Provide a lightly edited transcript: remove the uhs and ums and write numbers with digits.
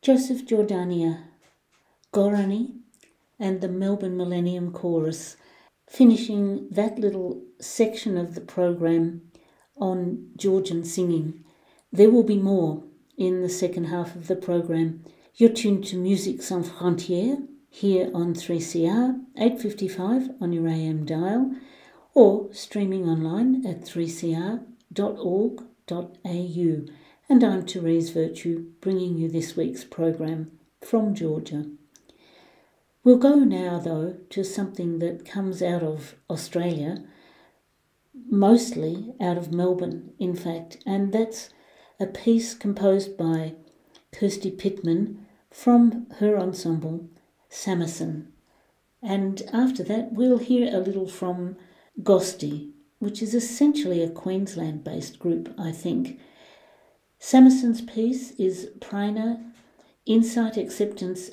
Joseph Jordania, Gorani, and the Melbourne Millennium Chorus, finishing that little section of the program on Georgian singing. There will be more in the second half of the program. You're tuned to Musique Sans Frontières here on 3CR, 855 on your AM dial, or streaming online at 3cr.org.au. And I'm Therese Virtue, bringing you this week's program from Georgia. We'll go now, though, to something that comes out of Australia, mostly out of Melbourne, in fact, and that's a piece composed by Kirsty Pittman from her ensemble, Samerson. And after that, we'll hear a little from Gosti, which is essentially a Queensland-based group, I think. Samerson's piece is Prana, Insight, Acceptance